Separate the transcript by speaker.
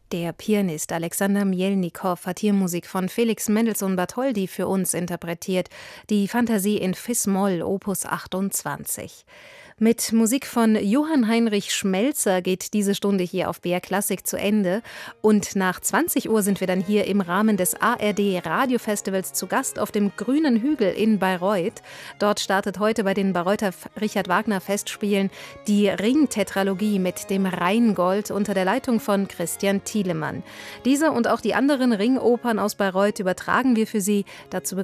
Speaker 1: Der Pianist Alexander Mjelnikow hat hier Musik von Felix Mendelssohn Bartholdy für uns interpretiert, die Fantasie in Fis-Moll, Opus 28. Mit Musik von Johann Heinrich Schmelzer geht diese Stunde hier auf BR Klassik zu Ende. Und nach 20 Uhr sind wir dann hier im Rahmen des ARD Radiofestivals zu Gast auf dem Grünen Hügel in Bayreuth. Dort startet heute bei den Bayreuther Richard Wagner Festspielen die Ringtetralogie mit dem Rheingold unter der Leitung von Christian Thielemann. Diese und auch die anderen Ringopern aus Bayreuth übertragen wir für Sie. Dazu